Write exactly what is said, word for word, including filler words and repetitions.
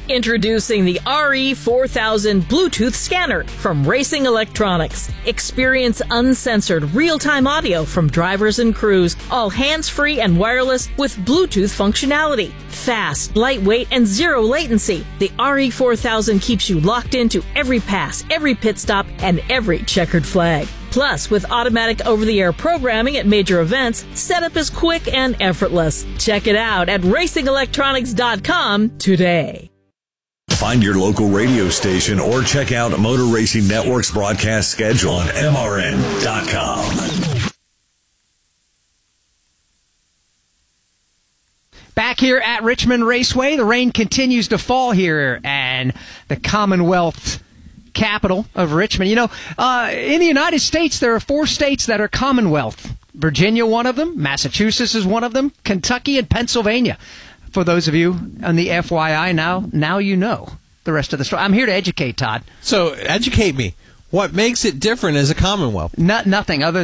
Introducing the R E four thousand Bluetooth scanner from Racing Electronics. Experience uncensored real-time audio from drivers and crews, all hands-free and wireless with Bluetooth functionality. Fast, lightweight, and zero latency. The R E four thousand keeps you locked into every pass, every pit stop, and every checkered flag. Plus, with automatic over-the-air programming at major events, setup is quick and effortless. Check it out at racing electronics dot com today. Find your local radio station or check out Motor Racing Network's broadcast schedule on M R N dot com. Back here at Richmond Raceway, the rain continues to fall here, and the Commonwealth capital of Richmond. You know, uh, in the United States, there are four states that are Commonwealth. Virginia, one of them. Massachusetts is one of them. Kentucky and Pennsylvania. For those of you on the F Y I, now, now you know the rest of the story. I'm here to educate, Todd. So, educate me. What makes it different as a Commonwealth? No, nothing other